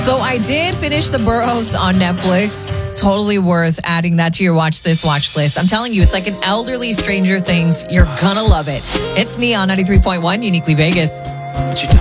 So I did finish The Burrows on Netflix. Totally worth adding that to your watch list. I'm telling you, it's like an elderly Stranger Things. You're gonna love it. It's me on 93.1 Uniquely Vegas. What you